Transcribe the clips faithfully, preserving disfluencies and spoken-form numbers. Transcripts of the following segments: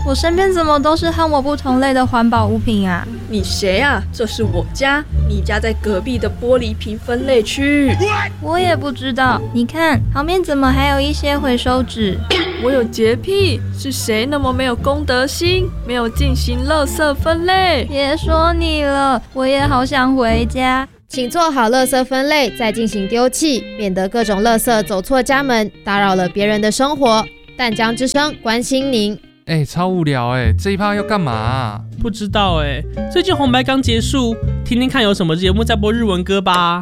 我身边怎么都是和我不同类的环保物品啊？ 你谁啊？这是我家，你家在隔壁的玻璃瓶分类区。 我也不知道，你看旁边怎么还有一些回收纸？ 我有洁癖，是谁那么没有公德心，没有进行垃圾分类？ 别说你了，我也好想回家。 请做好垃圾分类，再进行丢弃，免得各种垃圾走错家门，打扰了别人的生活。淡江之声关心您。 哎、欸，超无聊哎、欸！这一趴要干嘛、啊？ 不知道哎、欸。最近红白刚结束，听听看有什么节目在播日文歌吧。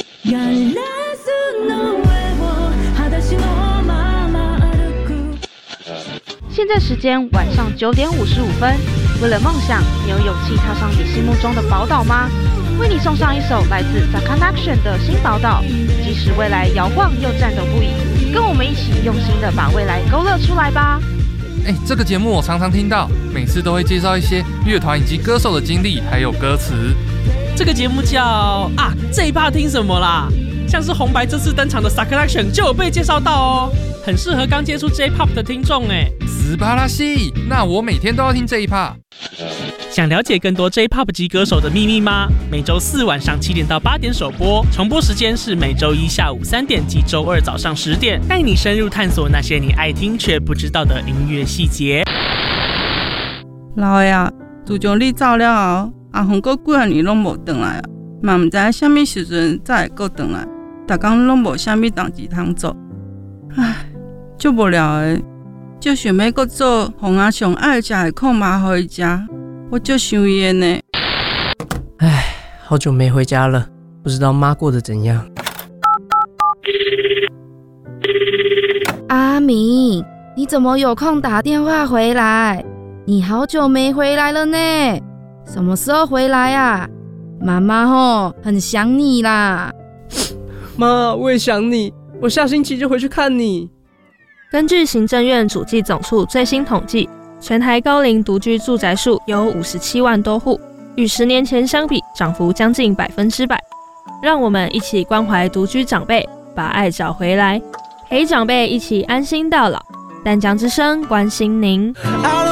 现在时间晚上九点五十五分。为了梦想，你有勇气踏上你心目中的宝岛吗？为你送上一首来自 Sakanation 的新宝岛，即使未来摇晃又颤抖不已，跟我们一起用心的把未来勾勒出来吧。 哎、欸，这个节目我常常听到，每次都会介绍一些乐团以及歌手的经历，还有歌词。 这个节目叫啊，这一趴听什么啦？像是红白这次登场的 Sakanation 就有被介绍到哦，很适合刚接触 J-Pop 的听众哎。 斯巴拉西，那我每天都要听这一趴。 想了解更多 J-Pop 级歌手的秘密吗？每周四晚上七点到八点首播，重播时间是每周一下午三点及周二早上十点，带你深入探索那些你爱听却不知道的音乐细节。 老的啊，自从你走了后，阿红阁几啊年拢无回来啊，嘛唔知影什么时阵才会阁回来，逐工拢无什么代志通做，唉，足无聊的，就想要阁做红阿上爱食的控麻互伊食。我就想伊的呢。 唉，好久没回家了，不知道妈过得怎样。 阿明，你怎么有空打电话回来？你好久没回来了呢，什么时候回来啊？妈妈吼很想你啦。 妈，我也想你，我下星期就回去看你。 根据行政院主计总处最新统计，全台高龄独居住宅数有五十七万多户，与十年前相比，涨幅将近百分之百。让我们一起关怀独居长辈，把爱找回来，陪长辈一起安心到老。淡江之声关心您。